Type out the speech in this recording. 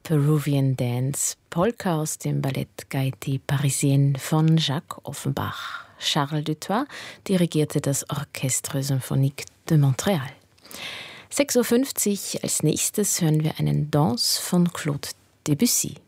Peruvian Dance, Polka aus dem Ballett Gaieté Parisienne von Jacques Offenbach. Charles Dutoit dirigierte das Orchestre Symphonique de Montréal. 6:50 Uhr als nächstes hören wir einen Danse von Claude Debussy.